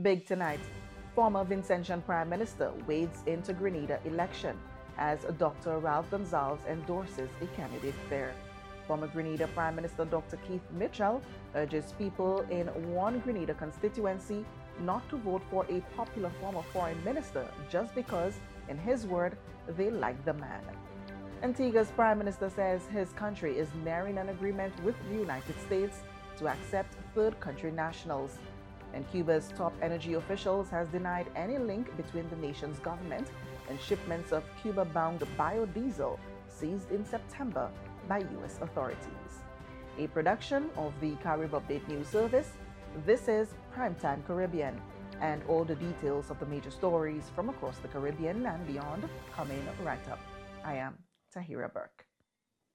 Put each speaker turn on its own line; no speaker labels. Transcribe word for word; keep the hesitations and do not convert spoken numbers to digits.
Big tonight, former Vincentian Prime Minister wades into Grenada election as Doctor Ralph Gonsalves endorses a candidate there. Former Grenada Prime Minister Doctor Keith Mitchell urges people in one Grenada constituency not to vote for a popular former foreign minister just because, in his word, they like the man. Antigua's Prime Minister says his country is nearing an agreement with the United States to accept third country nationals. And Cuba's top energy officials has denied any link between the nation's government and shipments of Cuba-bound biodiesel seized in September by U S authorities. A production of the Carib Update News Service, this is Primetime Caribbean, and all the details of the major stories from across the Caribbean and beyond coming right up. I am Tahira Burke.